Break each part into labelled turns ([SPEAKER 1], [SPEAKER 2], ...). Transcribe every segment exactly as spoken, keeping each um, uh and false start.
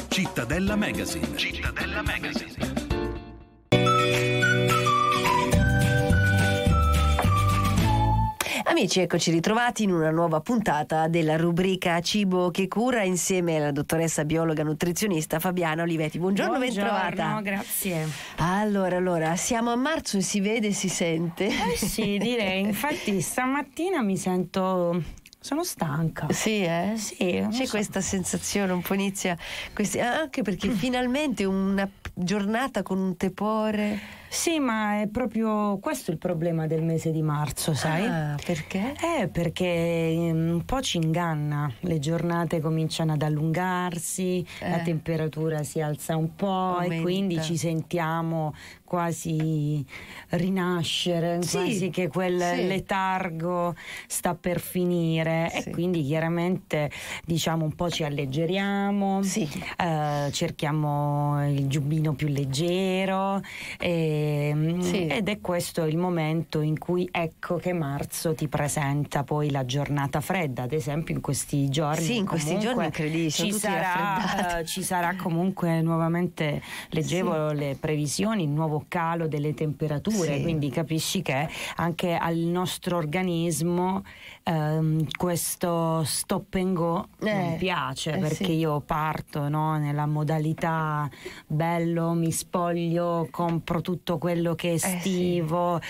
[SPEAKER 1] Cittadella Magazine. Cittadella Magazine.
[SPEAKER 2] Amici, eccoci ritrovati in una nuova puntata della rubrica Cibo che cura insieme alla dottoressa biologa nutrizionista Fabiana Olivetti. Buongiorno,
[SPEAKER 3] Buongiorno,
[SPEAKER 2] bentrovata.
[SPEAKER 3] Grazie.
[SPEAKER 2] Allora, allora, siamo a marzo e si vede e si sente.
[SPEAKER 3] Eh sì, direi. Infatti stamattina mi sento... sono stanca.
[SPEAKER 2] Sì, eh?
[SPEAKER 3] Sì, non
[SPEAKER 2] C'è
[SPEAKER 3] so.
[SPEAKER 2] questa sensazione, un po' inizia questi, anche perché finalmente una giornata con un tepore.
[SPEAKER 3] Sì, ma è proprio questo il problema del mese di marzo, sai?
[SPEAKER 2] Ah, perché?
[SPEAKER 3] Eh, perché um, un po' ci inganna. Le giornate cominciano ad allungarsi,
[SPEAKER 2] Eh.
[SPEAKER 3] la temperatura si alza un po'
[SPEAKER 2] Aumenta.
[SPEAKER 3] e quindi ci sentiamo quasi rinascere,
[SPEAKER 2] Sì,
[SPEAKER 3] quasi che quel
[SPEAKER 2] sì.
[SPEAKER 3] letargo sta per finire
[SPEAKER 2] Sì.
[SPEAKER 3] e quindi chiaramente diciamo un po' ci alleggeriamo,
[SPEAKER 2] Sì.
[SPEAKER 3] eh, cerchiamo il giubbino più leggero e
[SPEAKER 2] Sì.
[SPEAKER 3] ed è questo il momento in cui ecco che marzo ti presenta poi la giornata fredda. Ad esempio in questi giorni
[SPEAKER 2] Sì, in questi
[SPEAKER 3] comunque
[SPEAKER 2] giorni incredibili, sono
[SPEAKER 3] ci
[SPEAKER 2] tutti
[SPEAKER 3] sarà,
[SPEAKER 2] raffreddati.
[SPEAKER 3] eh, ci sarà comunque nuovamente, leggevo le previsioni, il nuovo calo delle temperature,
[SPEAKER 2] Sì.
[SPEAKER 3] quindi capisci che anche al nostro organismo ehm, questo stop and go
[SPEAKER 2] Eh,
[SPEAKER 3] non piace,
[SPEAKER 2] eh,
[SPEAKER 3] perché
[SPEAKER 2] sì.
[SPEAKER 3] io parto, no, nella modalità bello, mi spoglio, compro tutto quello che è estivo,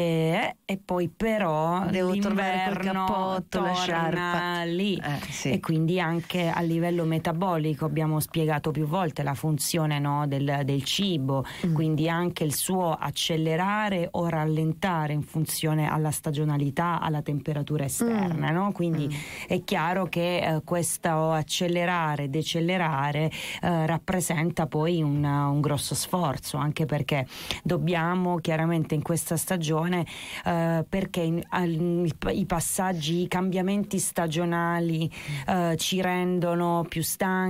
[SPEAKER 3] e, e poi però
[SPEAKER 2] Devo trovare quel
[SPEAKER 3] l'inverno
[SPEAKER 2] cappotto, la
[SPEAKER 3] torna
[SPEAKER 2] sciarpa.
[SPEAKER 3] lì.
[SPEAKER 2] Eh, sì.
[SPEAKER 3] E quindi anche a livello metabolico abbiamo spiegato più volte la funzione, no, del, del cibo,
[SPEAKER 2] Mm.
[SPEAKER 3] quindi anche il suo accelerare o rallentare in funzione alla stagionalità, alla temperatura esterna,
[SPEAKER 2] Mm.
[SPEAKER 3] no? Quindi
[SPEAKER 2] Mm.
[SPEAKER 3] è chiaro che eh, questo accelerare, decelerare eh, rappresenta poi un, un grosso sforzo, anche perché dobbiamo chiaramente in questa stagione eh, perché in- al- i passaggi, i cambiamenti stagionali eh, ci rendono più stanchi,